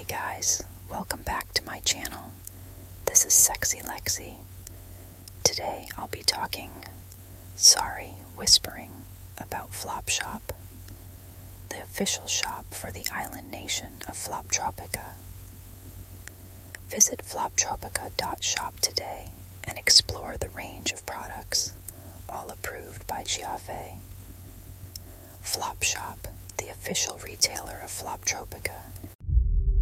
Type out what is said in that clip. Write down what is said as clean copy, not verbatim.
guys, welcome back to my channel. This is Sexy Lexi. Today I'll be whispering about Flopshop, the official shop for the island nation of Floptropica. Visit floptropica.shop today and explore the range of products, all approved by Giave. Flopshop, the official retailer of Floptropica,